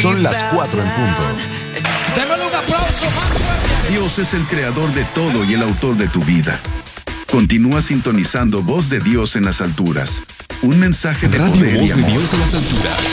Son las 4 en punto. Démosle un aplauso más fuerte. Dios es el creador de todo y el autor de tu vida. Continúa sintonizando Voz de Dios en las alturas. Un mensaje de Radio poder y Voz de amor. Dios en las alturas.